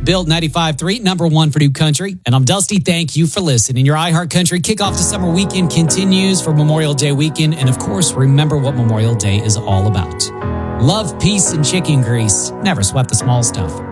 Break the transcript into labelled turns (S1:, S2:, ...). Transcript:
S1: Built 95.3, number one for New Country. And I'm Dusty. Thank you for listening. Your iHeart Country kickoff to summer weekend continues for Memorial Day weekend. And of course, remember what Memorial Day is all about. Love, peace, and chicken grease. Never sweat the small stuff.